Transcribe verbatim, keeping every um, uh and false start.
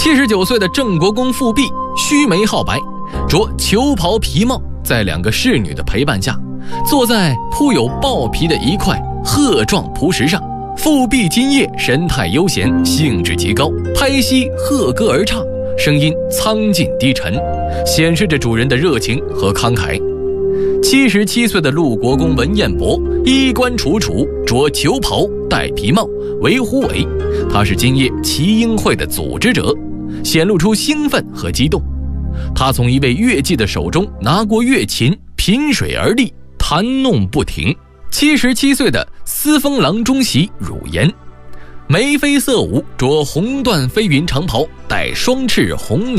七十九岁的郑国公富弼，须眉皓白，着裘袍皮帽，在两个侍女的陪伴下，坐在铺有豹皮的一块鹤状蒲石上。富弼今夜神态悠闲，兴致极高，拍膝鹤歌而唱，声音苍劲低沉，显示着主人的热情和慷慨。七十七岁的陆国公文彦博，衣冠楚楚，着裘袍，戴皮帽，为虎尾，他是今夜齐英会的组织者，显露出兴奋和激动。他从一位乐伎的手中拿过乐琴，品水而立，弹弄不停。七十七岁的司封郎中席汝言，眉飞色舞，着红缎飞云长袍，戴双翅红